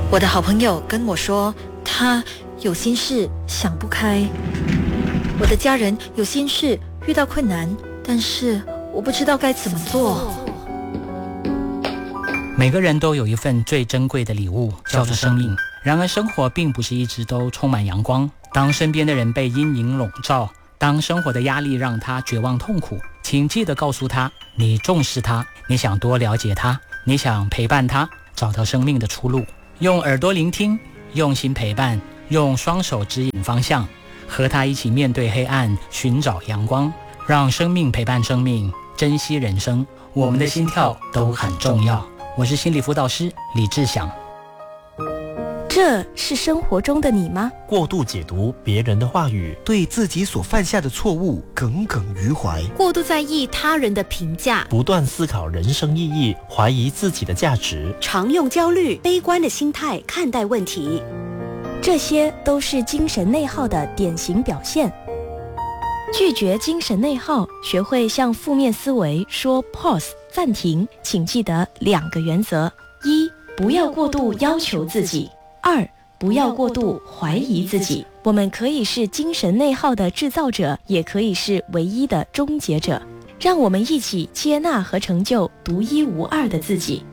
我的好朋友跟我说，他有心事想不开。我的家人有心事遇到困难，但是我不知道该怎么做。 每个人都有一份最珍贵的礼物，叫做生命。然而生活并不是一直都充满阳光，当身边的人被阴影笼罩，当生活的压力让他绝望痛苦，请记得告诉他，你重视他，你想多了解他，你想陪伴他，找到生命的出路。用耳朵聆听，用心陪伴，用双手指引方向，和他一起面对黑暗，寻找阳光，让生命陪伴生命，珍惜人生。我们的心跳都很重要。我是心理辅导师李志祥。 这是生活中的你吗？ 过度解读别人的话语， 对自己所犯下的错误耿耿于怀， 过度在意他人的评价， 不断思考人生意义，怀疑自己的价值， 常用焦虑、悲观的心态看待问题， 这些都是精神内耗的典型表现。拒绝精神内耗，学会向负面思维说 pause 暂停，请记得2个原则：一、不要过度要求自己；2、不要过度怀疑自己。我们可以是精神内耗的制造者，也可以是唯一的终结者。让我们一起接纳和成就独一无二的自己。